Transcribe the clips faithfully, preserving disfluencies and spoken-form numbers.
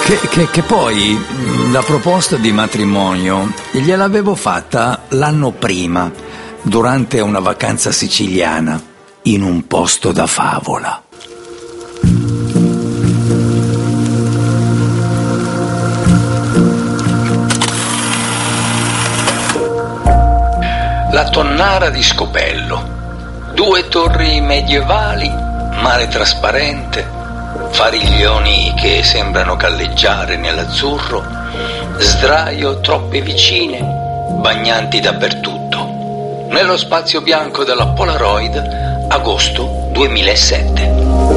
Che, che, che poi la proposta di matrimonio gliel'avevo fatta l'anno prima, durante una vacanza siciliana, in un posto da favola. La Tonnara di Scopello, due torri medievali, mare trasparente, fariglioni che sembrano galleggiare nell'azzurro, sdraio troppe vicine, bagnanti dappertutto. Nello spazio bianco della Polaroid, agosto duemilasette.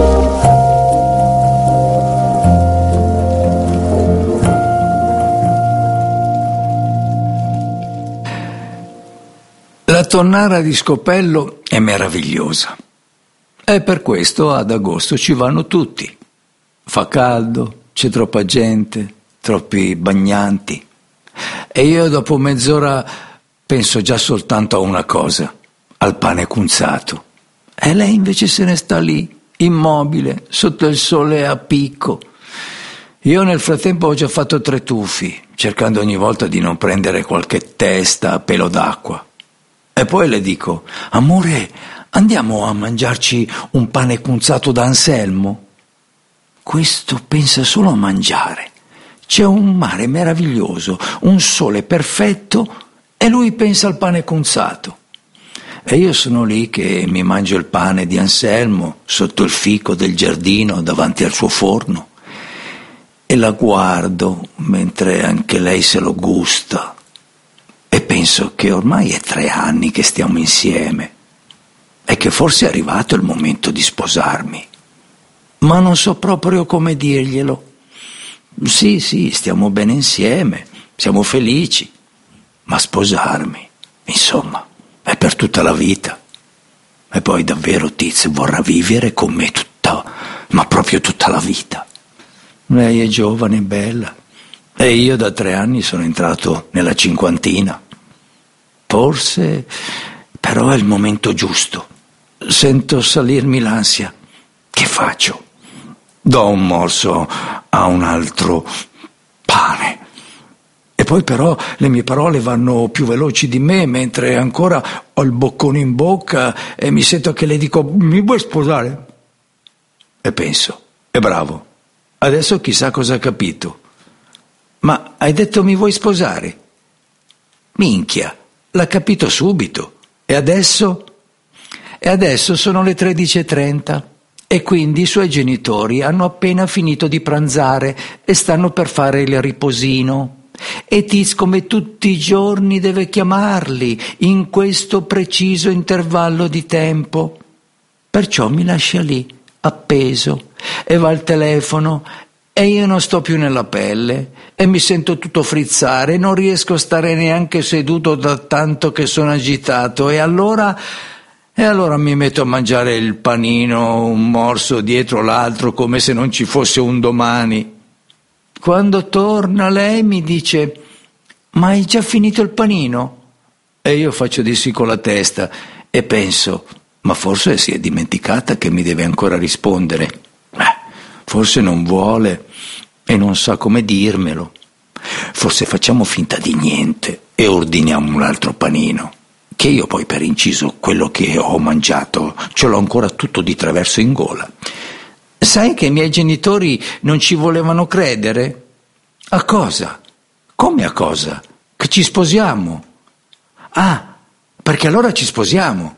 La Tonnara di Scopello è meravigliosa e per questo ad agosto ci vanno tutti. Fa caldo, c'è troppa gente, troppi bagnanti e io dopo mezz'ora penso già soltanto a una cosa, al pane cunzato. E lei invece se ne sta lì, immobile, sotto il sole a picco. Io nel frattempo ho già fatto tre tuffi, cercando ogni volta di non prendere qualche testa a pelo d'acqua. E poi le dico: amore, andiamo a mangiarci un pane cunzato da Anselmo? Questo pensa solo a mangiare. C'è un mare meraviglioso, un sole perfetto e lui pensa al pane cunzato. E io sono lì che mi mangio il pane di Anselmo sotto il fico del giardino davanti al suo forno e la guardo mentre anche lei se lo gusta e penso che ormai è tre anni che stiamo insieme e che forse è arrivato il momento di sposarmi. Ma non so proprio come dirglielo. Sì, sì, stiamo bene insieme, siamo felici, ma sposarmi, insomma, è per tutta la vita. E poi davvero Tiz vorrà vivere con me tutta, ma proprio tutta la vita. Lei è giovane e bella, e io da tre anni sono entrato nella cinquantina. Forse, però è il momento giusto. Sento salirmi l'ansia. Che faccio? Do un morso a un altro pane. E poi però le mie parole vanno più veloci di me, mentre ancora ho il boccone in bocca e mi sento che le dico: mi vuoi sposare? E penso: è bravo, adesso chissà cosa ha capito. Ma hai detto mi vuoi sposare? Minchia, l'ha capito subito. E adesso? E adesso sono le tredici e trenta. E quindi i suoi genitori hanno appena finito di pranzare e stanno per fare il riposino. E Tiz, come tutti i giorni, deve chiamarli in questo preciso intervallo di tempo. Perciò mi lascia lì, appeso, e va al telefono e io non sto più nella pelle e mi sento tutto frizzare, non riesco a stare neanche seduto da tanto che sono agitato e allora... E allora mi metto a mangiare il panino, un morso dietro l'altro, come se non ci fosse un domani. Quando torna lei mi dice: ma hai già finito il panino? E io faccio di sì con la testa e penso: ma forse si è dimenticata che mi deve ancora rispondere. Eh, forse non vuole e non sa come dirmelo. Forse facciamo finta di niente e ordiniamo un altro panino. Che io poi, per inciso, quello che ho mangiato ce l'ho ancora tutto di traverso in gola. Sai che i miei genitori non ci volevano credere? A cosa? Come a cosa? Che ci sposiamo? Ah, perché allora ci sposiamo.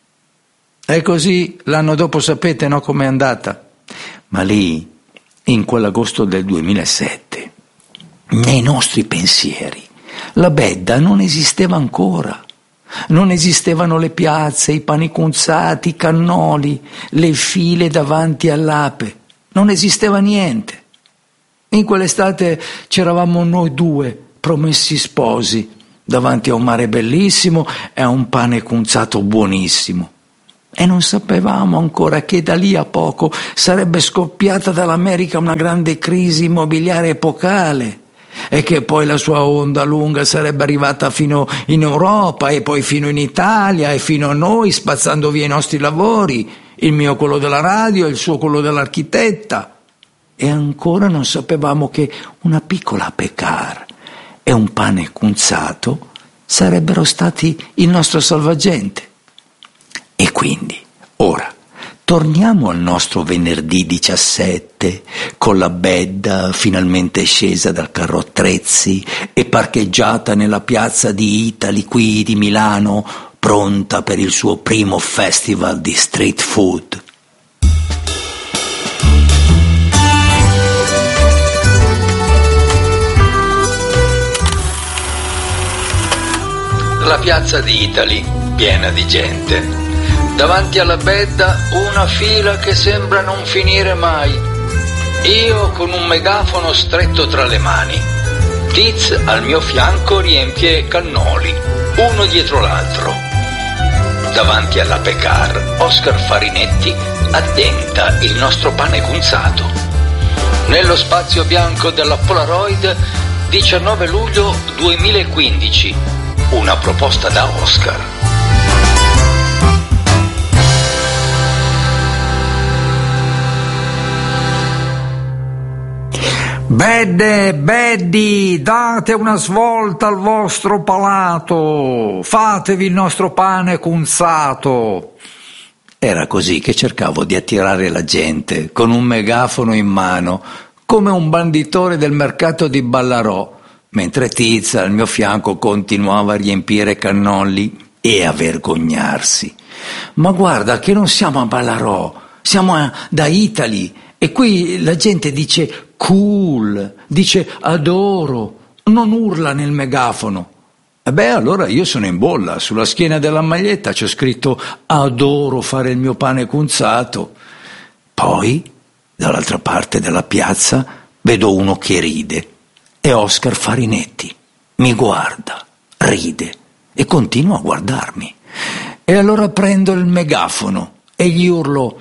E così l'anno dopo sapete, no, com'è andata? Ma lì, in quell'agosto del duemilasette, nei nostri pensieri, la bedda non esisteva ancora. Non esistevano le piazze, i pani cunzati, i cannoli, le file davanti all'ape. Non esisteva niente. In quell'estate c'eravamo noi due, promessi sposi, davanti a un mare bellissimo e a un pane cunzato buonissimo. E non sapevamo ancora che da lì a poco sarebbe scoppiata dall'America una grande crisi immobiliare epocale. E che poi la sua onda lunga sarebbe arrivata fino in Europa e poi fino in Italia e fino a noi, spazzando via i nostri lavori, il mio quello della radio e il suo quello dell'architetta. e ancora non sapevamo che una piccola pecar e un pane cunzato sarebbero stati il nostro salvagente. E quindi, ora, torniamo al nostro venerdì diciassette, con la bedda finalmente scesa dal carro attrezzi e parcheggiata nella piazza di Italy qui di Milano, pronta per il suo primo festival di street food. La piazza di Italy, piena di gente. Davanti alla bedda una fila che sembra non finire mai. Io con un megafono stretto tra le mani. Tiz al mio fianco riempie cannoli, uno dietro l'altro. Davanti alla pecar, Oscar Farinetti addenta il nostro pane cunzato. Nello spazio bianco della Polaroid, diciannove luglio duemilaquindici. Una proposta da Oscar. Bedde, beddi, date una svolta al vostro palato, fatevi il nostro pane cunzato. Era così che cercavo di attirare la gente, con un megafono in mano, come un banditore del mercato di Ballarò, mentre Tizza al mio fianco continuava a riempire cannoli e a vergognarsi. Ma guarda che non siamo a Ballarò, siamo a, da Italy, e qui la gente dice cool, dice adoro, non urla nel megafono. E beh, allora io sono in bolla, sulla schiena della maglietta c'è scritto adoro fare il mio pane cunzato. Poi, dall'altra parte della piazza, vedo uno che ride. È Oscar Farinetti. Mi guarda, ride e continua a guardarmi. E allora prendo il megafono e gli urlo: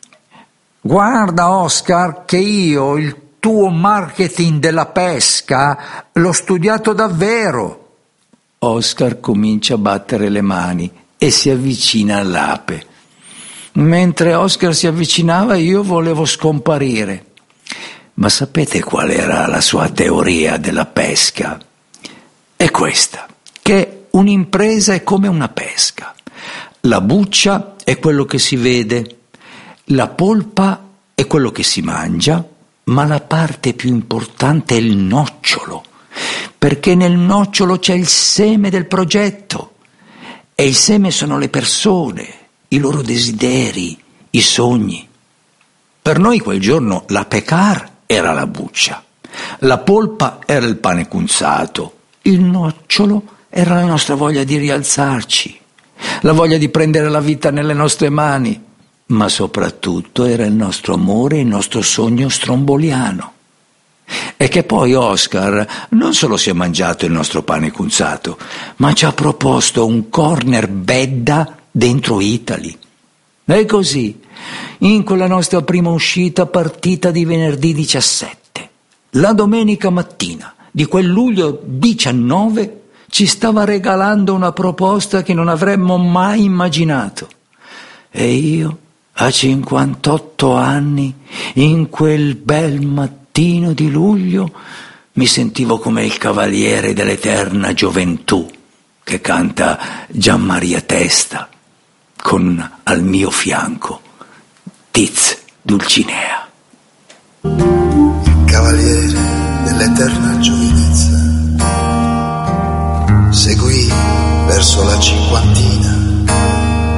guarda Oscar che io il tuo marketing della pesca l'ho studiato davvero. Oscar comincia a battere le mani e si avvicina all'ape. Mentre Oscar si avvicinava io volevo scomparire. Ma sapete qual era la sua teoria della pesca? È questa, che un'impresa è come una pesca. La buccia è quello che si vede, la polpa è quello che si mangia, ma la parte più importante è il nocciolo, perché nel nocciolo c'è il seme del progetto e il seme sono le persone, i loro desideri, i sogni. Per noi quel giorno la pecar era la buccia, la polpa era il pane cunzato, il nocciolo era la nostra voglia di rialzarci, la voglia di prendere la vita nelle nostre mani, ma soprattutto era il nostro amore, il nostro sogno stromboliano. E che poi Oscar non solo si è mangiato il nostro pane cunzato, ma ci ha proposto un corner bedda dentro Italy. E così, in quella nostra prima uscita partita di venerdì diciassette, la domenica mattina di quel luglio diciannove ci stava regalando una proposta che non avremmo mai immaginato. E io, a cinquantotto anni, in quel bel mattino di luglio, mi sentivo come il cavaliere dell'eterna gioventù che canta Gianmaria Testa, con al mio fianco Tiz Dulcinea. Il cavaliere dell'eterna giovinezza seguì verso la cinquantina